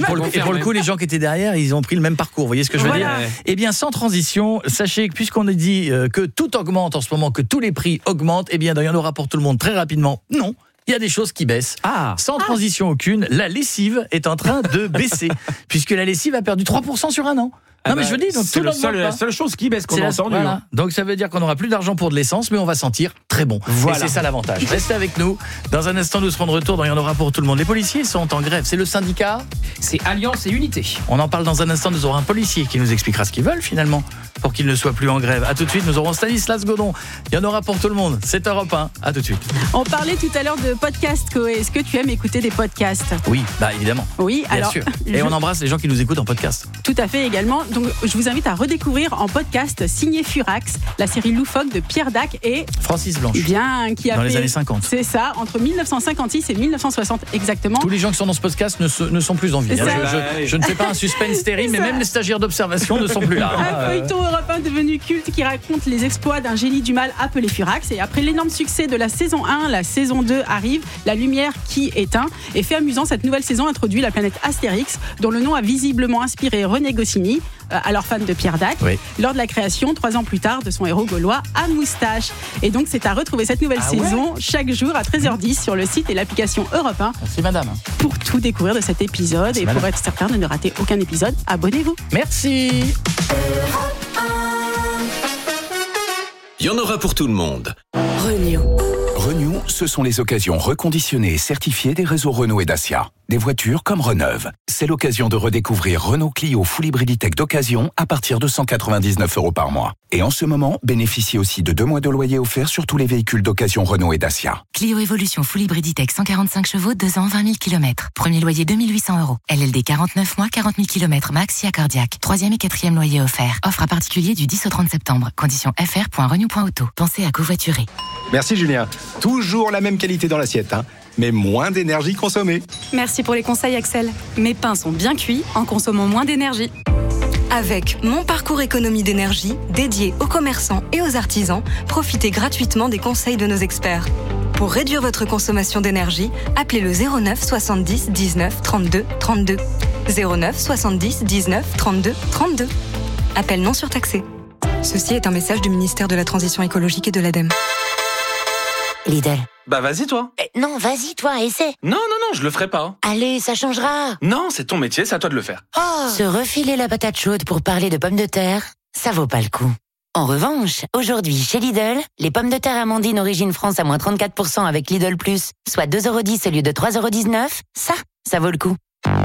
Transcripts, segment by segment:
pour le coup, les gens qui étaient derrière, ils ont pris le même parcours. Vous voyez ce que je veux dire ? Eh bien, sans transition, sachez que puisqu'on a dit que tout augmente en ce moment, que tous les prix augmentent, eh bien, il y en aura pour tout le monde très rapidement. Non. Il y a des choses qui baissent. Sans transition aucune, la lessive est en train de baisser, puisque la lessive a perdu 3% sur un an. Non, mais je veux dire, donc c'est la seule chose qui baisse qu'on a entendu. Voilà. Donc ça veut dire qu'on n'aura plus d'argent pour de l'essence, mais on va sentir très bon. Voilà. Et c'est ça l'avantage. Restez avec nous. Dans un instant, nous serons de retour. Il y en aura pour tout le monde. Les policiers sont en grève. C'est le syndicat ? C'est Alliance et Unité. On en parle dans un instant. Nous aurons un policier qui nous expliquera ce qu'ils veulent finalement pour qu'ils ne soient plus en grève. A tout de suite, nous aurons Stanislas Godon. Il y en aura pour tout le monde. C'est Europe 1. A tout de suite. On parlait tout à l'heure de podcasts, Koé. Est-ce que tu aimes écouter des podcasts ? Oui, évidemment. Oui, bien alors, sûr. Et on embrasse les gens qui nous écoutent en podcast. Tout à fait également. Donc je vous invite à redécouvrir en podcast signé Furax, la série loufoque de Pierre Dac et Francis Blanche. Bien, qui a dans fait, les années 50. C'est ça, entre 1956 et 1960 exactement. Tous les gens qui sont dans ce podcast ne sont plus en vie. Je ne fais pas un suspense terrible, mais même les stagiaires d'observation ne sont plus là. Un feuilleton européen devenu culte qui raconte les exploits d'un génie du mal appelé Furax. Et après l'énorme succès de la saison 1, la saison 2 arrive, la lumière qui éteint. Et fait amusant, cette nouvelle saison introduit la planète Astérix, dont le nom a visiblement inspiré René Goscinny, alors fan de Pierre Dac, lors de la création, 3 ans plus tard, de son héros gaulois à moustache. Et donc, c'est à retrouver cette nouvelle saison chaque jour à 13h10 sur le site et l'application Europe 1. Merci madame. Pour tout découvrir de cet épisode. Merci, et madame. pour être certain de ne rater aucun épisode, abonnez-vous. Merci. Il y en aura pour tout le monde. Renew, ce sont les occasions reconditionnées et certifiées des réseaux Renault et Dacia. Des voitures comme Reneuve. C'est l'occasion de redécouvrir Renault Clio Full Hybriditech d'occasion à partir de 199 € par mois. Et en ce moment, bénéficiez aussi de 2 mois de loyer offerts sur tous les véhicules d'occasion Renault et Dacia. Clio Evolution Full Hybriditech 145 chevaux, 2 ans, 20 000 km. Premier loyer 2 800 €. LLD 49 mois, 40 000 km max, SIA cardiaque. 3e et 4e loyer offert. Offre à particulier du 10 au 30 septembre. Conditions fr.renew.auto. Pensez à covoiturer. Merci Julien. Toujours la même qualité dans l'assiette, mais moins d'énergie consommée. Merci pour les conseils Axel. Mes pains sont bien cuits en consommant moins d'énergie. Avec Mon Parcours Économie d'énergie, dédié aux commerçants et aux artisans, profitez gratuitement des conseils de nos experts. Pour réduire votre consommation d'énergie, appelez le 09 70 19 32 32. 09 70 19 32 32. Appel non surtaxé. Ceci est un message du ministère de la Transition écologique et de l'ADEME. Lidl. Bah vas-y toi. Non, vas-y toi, essaie. Non, je le ferai pas. Allez, ça changera. Non, c'est ton métier, c'est à toi de le faire. Se refiler la patate chaude pour parler de pommes de terre, ça vaut pas le coup. En revanche, aujourd'hui, chez Lidl, les pommes de terre Amandine Origine France à moins 34% avec Lidl Plus, soit 2,10 € au lieu de 3,19 €, ça vaut le coup.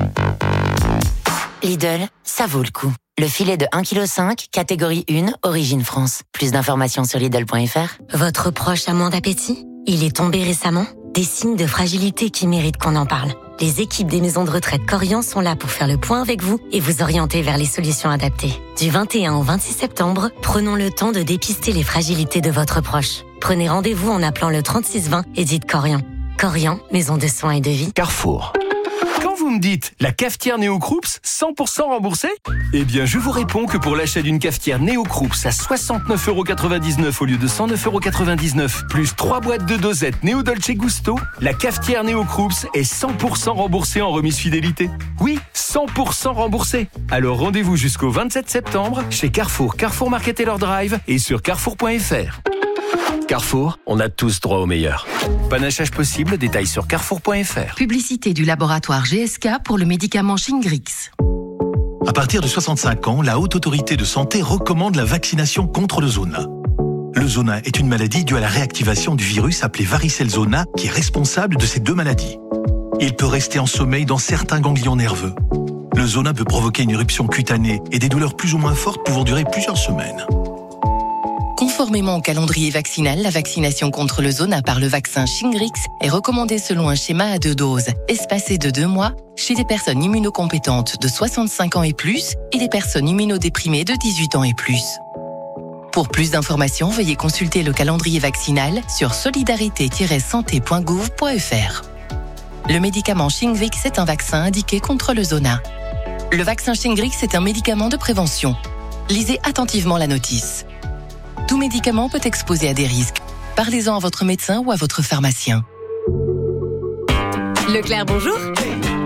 Lidl, ça vaut le coup. Le filet de 1,5 kg, catégorie 1, Origine France. Plus d'informations sur Lidl.fr. Votre proche a moins d'appétit ? Il est tombé récemment ? Des signes de fragilité qui méritent qu'on en parle. Les équipes des maisons de retraite Corian sont là pour faire le point avec vous et vous orienter vers les solutions adaptées. Du 21 au 26 septembre, prenons le temps de dépister les fragilités de votre proche. Prenez rendez-vous en appelant le 3620 et dites Corian. Corian, maison de soins et de vie. Carrefour. Quand vous me dites la cafetière Néo Krups 100% remboursée, eh bien je vous réponds que pour l'achat d'une cafetière Néo Krups à 69,99 € au lieu de 109,99 € plus 3 boîtes de dosettes Néo Dolce Gusto, la cafetière Néo Krups est 100% remboursée en remise fidélité. Oui, 100% remboursée. Alors rendez-vous jusqu'au 27 septembre chez Carrefour, Carrefour Market Taylor Drive et sur carrefour.fr. Carrefour, on a tous droit au meilleur. Panachage possible, détails sur carrefour.fr. Publicité du laboratoire GSK pour le médicament Shingrix. À partir de 65 ans, la Haute Autorité de Santé recommande la vaccination contre le zona. Le zona est une maladie due à la réactivation du virus appelé varicelle zona qui est responsable de ces 2 maladies. Il peut rester en sommeil dans certains ganglions nerveux. Le zona peut provoquer une éruption cutanée et des douleurs plus ou moins fortes pouvant durer plusieurs semaines. Conformément au calendrier vaccinal, la vaccination contre le zona par le vaccin Shingrix est recommandée selon un schéma à 2 doses, espacé de 2 mois, chez des personnes immunocompétentes de 65 ans et plus et des personnes immunodéprimées de 18 ans et plus. Pour plus d'informations, veuillez consulter le calendrier vaccinal sur solidarité-santé.gouv.fr. Le médicament Shingrix est un vaccin indiqué contre le zona. Le vaccin Shingrix est un médicament de prévention. Lisez attentivement la notice. Tout médicament peut exposer à des risques. Parlez-en à votre médecin ou à votre pharmacien. Leclerc, bonjour.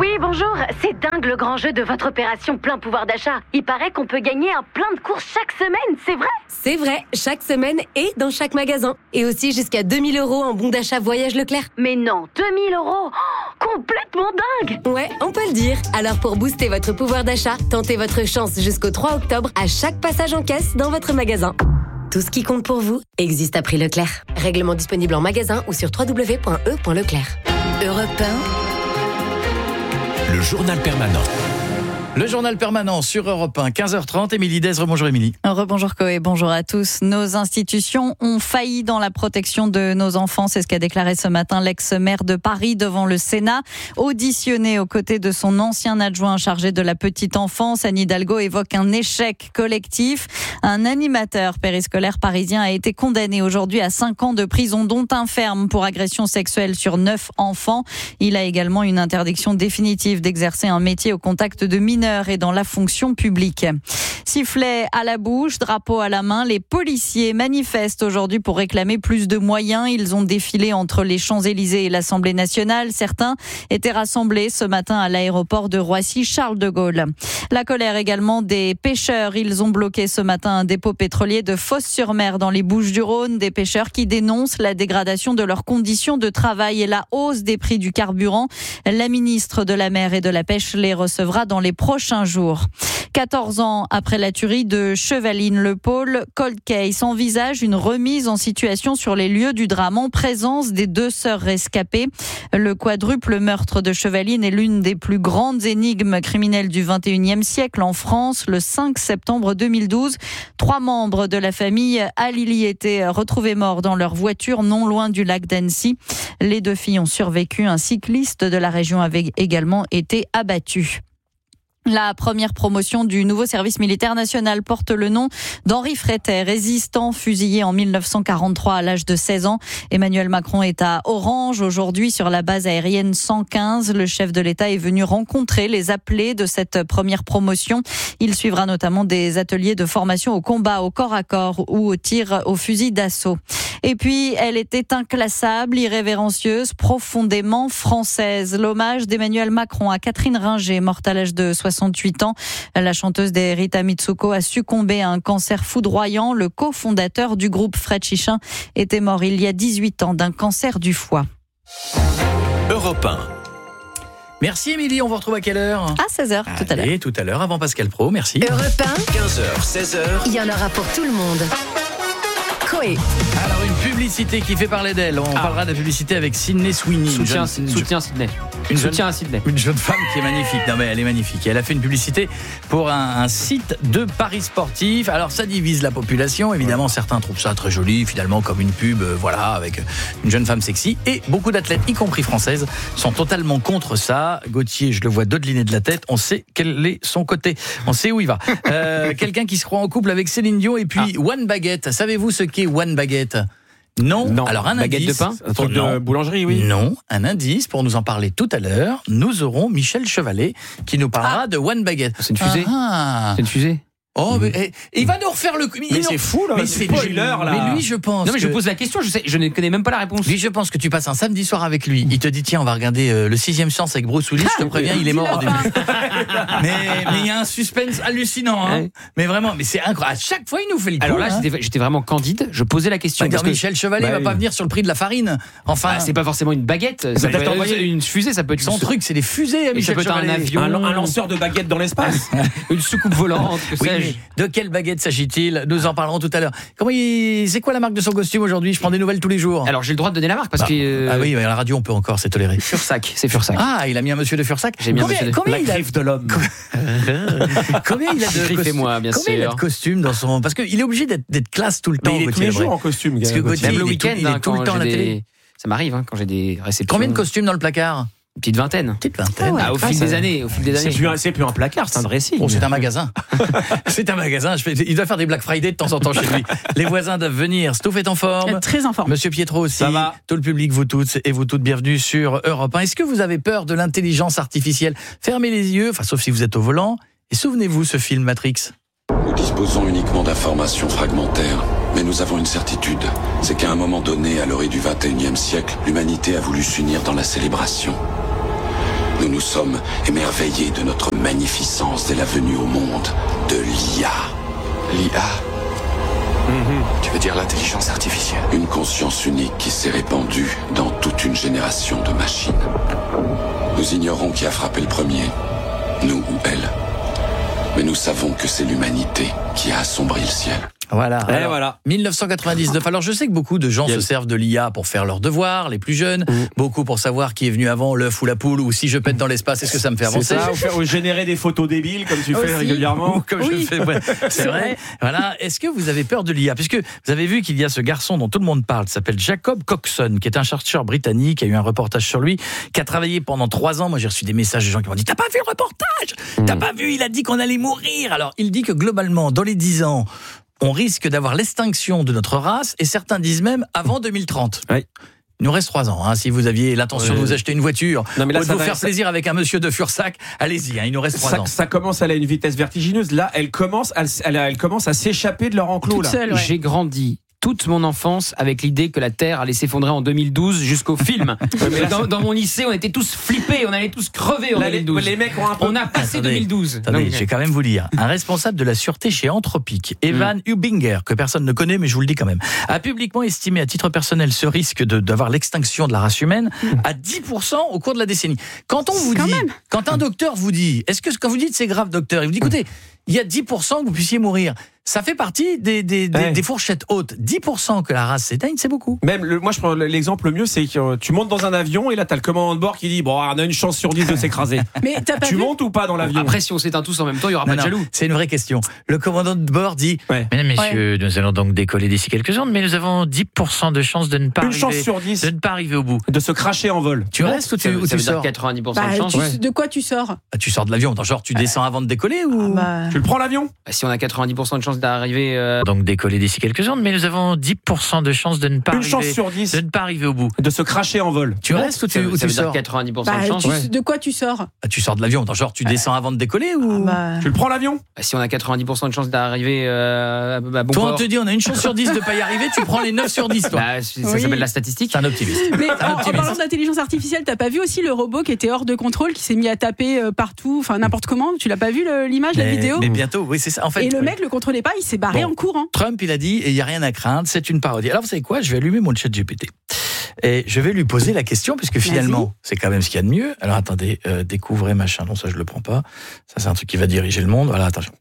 Oui, bonjour. C'est dingue le grand jeu de votre opération plein pouvoir d'achat. Il paraît qu'on peut gagner un plein de courses chaque semaine, c'est vrai ? C'est vrai, chaque semaine et dans chaque magasin. Et aussi jusqu'à 2000 € en bon d'achat Voyage Leclerc. Mais non, 2000 €, complètement dingue. Ouais, on peut le dire. Alors pour booster votre pouvoir d'achat, tentez votre chance jusqu'au 3 octobre à chaque passage en caisse dans votre magasin. Tout ce qui compte pour vous existe à prix Leclerc. Règlement disponible en magasin ou sur www.e.leclerc. Europe 1. Le journal permanent. Le journal permanent sur Europe 1, 15h30. Émilie Dezre, bonjour Émilie. Rebonjour Coé, bonjour à tous. Nos institutions ont failli dans la protection de nos enfants. C'est ce qu'a déclaré ce matin l'ex-maire de Paris devant le Sénat. Auditionné aux côtés de son ancien adjoint chargé de la petite enfance, Anne Hidalgo évoque un échec collectif. Un animateur périscolaire parisien a été condamné aujourd'hui à 5 ans de prison, dont un ferme pour agression sexuelle sur 9 enfants. Il a également une interdiction définitive d'exercer un métier au contact de mineurs et dans la fonction publique. Sifflet à la bouche, drapeau à la main, les policiers manifestent aujourd'hui pour réclamer plus de moyens. Ils ont défilé entre les Champs-Élysées et l'Assemblée nationale. Certains étaient rassemblés ce matin à l'aéroport de Roissy-Charles de Gaulle. La colère également des pêcheurs. Ils ont bloqué ce matin un dépôt pétrolier de Fos-sur-Mer dans les Bouches-du-Rhône. Des pêcheurs qui dénoncent la dégradation de leurs conditions de travail et la hausse des prix du carburant. La ministre de la Mer et de la Pêche les recevra dans les prochains jours. 14 ans après la tuerie de Chevaline-le-Pôle, Cold Case envisage une remise en situation sur les lieux du drame en présence des 2 sœurs rescapées. Le quadruple meurtre de Chevaline est l'une des plus grandes énigmes criminelles du 21e siècle en France. Le 5 septembre 2012, 3 membres de la famille Alili étaient retrouvés morts dans leur voiture non loin du lac d'Annecy. Les 2 filles ont survécu. Un cycliste de la région avait également été abattu. La première promotion du nouveau service militaire national porte le nom d'Henri Frétet, résistant fusillé en 1943 à l'âge de 16 ans. Emmanuel Macron est à Orange aujourd'hui sur la base aérienne 115. Le chef de l'État est venu rencontrer les appelés de cette première promotion. Il suivra notamment des ateliers de formation au combat au corps à corps ou au tir au fusil d'assaut. Et puis, elle était inclassable, irrévérencieuse, profondément française. L'hommage d'Emmanuel Macron à Catherine Ringer, morte à l'âge de 68 ans. La chanteuse des Rita Mitsuko a succombé à un cancer foudroyant. Le cofondateur du groupe Fred Chichin était mort il y a 18 ans d'un cancer du foie. Europe 1. Merci Émilie, on vous retrouve à quelle heure ? À 16h, tout à l'heure. Et tout à l'heure, avant Pascal Pro, merci. Europe 1. 15h, 16h. Il y en aura pour tout le monde. Coé. Alors une publicité qui fait parler d'elle. On parlera de la publicité avec Sydney Sweeney. Soutien Sydney. Soutien à Sydney. Une jeune femme qui est magnifique. Non mais elle est magnifique. Elle a fait une publicité pour un site de paris sportifs. Alors ça divise la population. Évidemment, certains trouvent ça très joli, finalement comme une pub, voilà, avec une jeune femme sexy. Et beaucoup d'athlètes, y compris françaises, sont totalement contre ça. Gauthier, je le vois dodeliner de la tête. On sait quel est son côté. On sait où il va. Quelqu'un qui se croit en couple avec Céline Dion et puis One Baguette. Savez-vous ce qu'est One Baguette ? Non. Alors un baguette indice, de pain, un truc de boulangerie, oui. Non, un indice pour nous en parler tout à l'heure. Nous aurons Michel Chevalet qui nous parlera de One Baguette. C'est une fusée. C'est une fusée. Oh, mais il va nous refaire le. Mais c'est fou là. Mais c'est spoiler là. Mais lui, je pense. Non, mais je pose la question. Je ne connais même pas la réponse. Lui, je pense que tu passes un samedi soir avec lui. Il te dit tiens, on va regarder le 6e sens avec Bruce Willis. Je te préviens, il est mort au début. mais il y a un suspense hallucinant. Hein. Ouais. Mais vraiment, mais c'est incroyable. À chaque fois, il nous fait le coup. Alors là, j'étais vraiment candide. Je posais la question. Parce que Michel Chevalet va pas venir sur le prix de la farine. Enfin, c'est pas forcément une baguette. Ça peut être une fusée. Ça peut être son truc, c'est les fusées. Ça peut être un avion, un lanceur de baguettes dans l'espace, une soucoupe volante. De quelle baguette s'agit-il ? Nous en parlerons tout à l'heure. C'est quoi la marque de son costume aujourd'hui ? Je prends des nouvelles tous les jours. Alors j'ai le droit de donner la marque parce que ah oui, mais à la radio on peut encore, c'est toléré. Fursac, c'est Fursac. Ah, il a mis un monsieur de Fursac. J'ai mis un monsieur de combien la griffe de l'homme. Combien il a de costumes moi, bien sûr. Combien il a de costumes dans son parce qu'il est obligé d'être classe tout le temps. Mais il est tous les jours en costume. Parce que Gauthier, même le week-end, il est tout le temps à la télé. Ça m'arrive quand j'ai des réceptions. Combien de costumes dans le placard ? Une petite vingtaine. Au fil des années. C'est plus un placard, c'est un dressing. Oh, c'est un magasin. C'est un magasin. Il doit faire des Black Friday de temps en temps chez lui. Les voisins doivent venir. Stouff est en forme. Très en forme. Monsieur Pietro aussi. Ça va. Tout le public, vous toutes et vous toutes, bienvenue sur Europe 1. Est-ce que vous avez peur de l'intelligence artificielle ? Fermez les yeux, sauf si vous êtes au volant. Et souvenez-vous ce film Matrix. Nous disposons uniquement d'informations fragmentaires. Mais nous avons une certitude, c'est qu'à un moment donné, à l'orée du 21e siècle, l'humanité a voulu s'unir dans la célébration. Nous nous sommes émerveillés de notre magnificence dès la venue au monde de l'IA. L'IA? Tu veux dire l'intelligence artificielle? Une conscience unique qui s'est répandue dans toute une génération de machines. Nous ignorons qui a frappé le premier, nous ou elle. Mais nous savons que c'est l'humanité qui a assombri le ciel. Voilà. Alors, voilà. 1999. Alors, je sais que beaucoup de gens se servent de l'IA pour faire leurs devoirs, les plus jeunes. Beaucoup pour savoir qui est venu avant, l'œuf ou la poule, ou si je pète dans l'espace, est-ce que ça me fait avancer? C'est ça, ou générer des photos débiles, comme tu fais régulièrement. Ou comme je fais, ouais. C'est vrai. Voilà. Est-ce que vous avez peur de l'IA? Puisque vous avez vu qu'il y a ce garçon dont tout le monde parle, qui s'appelle Jacob Coxon, qui est un chercheur britannique, qui a eu un reportage sur lui, qui a travaillé pendant 3 ans. Moi, j'ai reçu des messages de gens qui m'ont dit: t'as pas vu le reportage? T'as pas vu? Il a dit qu'on allait mourir. Alors, il dit que globalement, dans les 10 ans, on risque d'avoir l'extinction de notre race, et certains disent même avant 2030. Oui. Il nous reste 3 ans. Si vous aviez l'intention de vous acheter une voiture, ou de vous faire plaisir avec un monsieur de Fursac, allez-y, il nous reste 3 ans. Ça commence à aller à une vitesse vertigineuse. Là, elle commence à s'échapper de leur enclos. Seule, ouais. J'ai grandi toute mon enfance avec l'idée que la Terre allait s'effondrer en 2012 jusqu'au film. Dans mon lycée, on était tous flippés, on allait tous crever en 2012. Les mecs ont un peu... On a passé 2012. Attendez, je vais quand même vous lire. Un responsable de la sûreté chez Anthropic, Evan Hubinger, que personne ne connaît, mais je vous le dis quand même, a publiquement estimé à titre personnel ce risque d'avoir l'extinction de la race humaine à 10% au cours de la décennie. Quand on vous dit, quand un docteur vous dit, quand vous dites c'est grave, docteur, il vous dit écoutez, il y a 10% que vous puissiez mourir. Ça fait partie des fourchettes hautes. 10% que la race s'éteigne, c'est beaucoup. Même moi, je prends l'exemple le mieux, c'est que tu montes dans un avion et là, t'as le commandant de bord qui dit: bon, on a une chance sur 10 de s'écraser. Mais tu montes ou pas dans l'avion? Après, si on s'éteint tous en même temps, il y aura pas de jaloux. C'est une vraie question. Le commandant de bord dit: mesdames, messieurs, nous allons donc décoller d'ici quelques secondes, mais nous avons 10% de chance de ne pas arriver au bout. De se cracher en vol. Tu restes ou tu sors? 90% de chance. De quoi tu sors? Tu sors de l'avion. Genre, tu descends avant de décoller ou tu le prends l'avion? Si on a 90% de chance d'arriver. Donc décoller d'ici quelques secondes, mais nous avons 10% de chance de ne pas arriver au bout. De se cracher en vol. Tu restes ou tu sors? 90% de chance. De quoi tu sors? Tu sors de l'avion. Genre, tu descends avant de décoller ou tu le prends l'avion? Si on a 90% de chance d'arriver à bon port. Toi, on te dit on a une chance sur 10 de pas y arriver, tu prends les 9 sur 10, toi. Ça s'appelle la statistique. C'est un optimiste. Mais en parlant de l'intelligence artificielle, t'as pas vu aussi le robot qui était hors de contrôle, qui s'est mis à taper partout, enfin n'importe comment? Tu l'as pas vu l'image, la vidéo? Mais bientôt, oui, c'est ça. En fait, et le mec le contrôlait pas, il s'est barré en courant. Trump, il a dit, et il n'y a rien à craindre, c'est une parodie. Alors vous savez quoi, je vais allumer mon chat GPT. Et je vais lui poser la question, puisque finalement, c'est quand même ce qu'il y a de mieux. Alors attendez, découvrez machin, non ça je le prends pas. Ça c'est un truc qui va diriger le monde. Voilà, attention.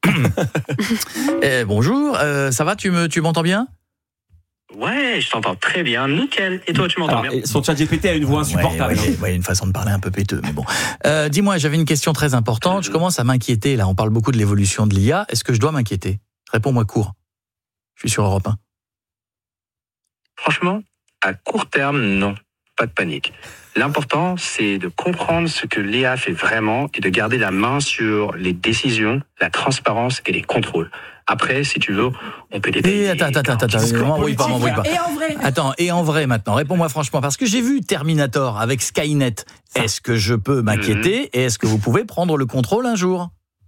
Bonjour, ça va, tu m'entends bien? Ouais, je t'entends très bien, nickel. Et toi, tu m'entends bien? Son chat GPT a une voix insupportable. Ouais, une façon de parler un peu péteux, mais bon. Dis-moi, j'avais une question très importante. Je commence à m'inquiéter, là. On parle beaucoup de l'évolution de l'IA. Est-ce que je dois m'inquiéter? Réponds-moi court. Je suis sur Europe 1. Franchement, à court terme, non. Pas de panique. L'important, c'est de comprendre ce que l'IA fait vraiment et de garder la main sur les décisions, la transparence et les contrôles. Après, si tu veux, on peut détailler. Attends, m'embrouille pas. Et en vrai? Attends, et en vrai maintenant, réponds-moi franchement, parce que j'ai vu Terminator avec Skynet. Est-ce que je peux m'inquiéter et est-ce que vous pouvez prendre le contrôle un jour?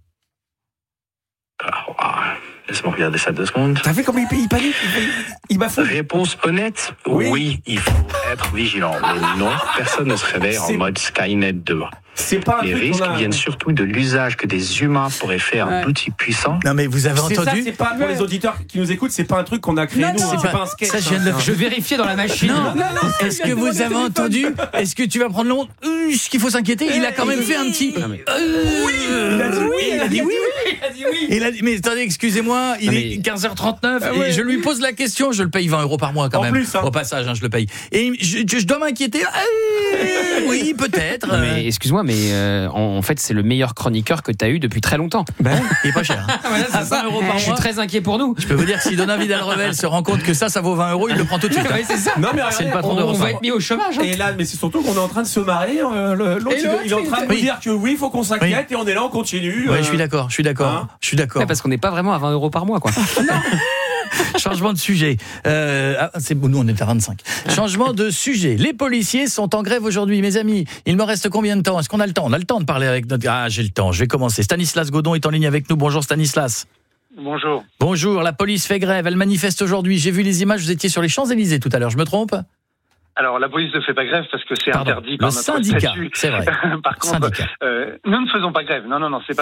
Laisse-moi regarder ça 2 secondes. T'as vu comment il panique? Il bafoue. Réponse honnête, oui, il faut être vigilant. Mais non, personne ne se réveille en mode Skynet 2. Les risques viennent surtout de l'usage que des humains pourraient faire d'outils puissants. Non mais vous avez entendu? C'est pas pour les auditeurs qui nous écoutent, c'est pas un truc qu'on a créé nous, c'est pas un sketch. Ça, je vérifiais dans la machine. Non. Est-ce que vous avez entendu? Est-ce que tu vas prendre le monde? Ce qu'il faut s'inquiéter, il a quand même fait un petit. Oui, il a dit oui. Mais attendez, excusez-moi, il est 15h39 et je lui pose la question, je le paye 20 € par mois quand même. Au passage, je le paye. Et je dois m'inquiéter? Oui, peut-être. Mais excuse-moi, mais en fait, c'est le meilleur chroniqueur que tu as eu depuis très longtemps. Il est pas cher. Voilà, c'est ça. 20 € par mois. Je suis très inquiet pour nous. Je peux vous dire que si Donat Vidal-Revel se rend compte que ça vaut 20 €, il le prend tout de suite. C'est ça. Non, mais c'est le patron de on va être mis au chômage. Et là, mais c'est surtout qu'on est en train de se marrer. L'autre, il est en train de nous dire que oui, il faut qu'on s'inquiète et on est là, on continue. Ouais, je suis d'accord. Ouais, parce qu'on n'est pas vraiment à 20 € par mois, quoi. Changement de sujet. Nous, on est à 25. Changement de sujet. Les policiers sont en grève aujourd'hui, mes amis. Il me reste combien de temps? Est-ce qu'on a le temps? On a le temps de parler avec notre... Ah, j'ai le temps. Je vais commencer. Stanislas Godon est en ligne avec nous. Bonjour, Stanislas. Bonjour. Bonjour. La police fait grève. Elle manifeste aujourd'hui. J'ai vu les images. Vous étiez sur les Champs-Élysées tout à l'heure. Je me trompe? Alors, la police ne fait pas grève parce que c'est interdit par notre syndicat, statut. C'est vrai. Par contre, nous ne faisons pas grève. Non, c'est pas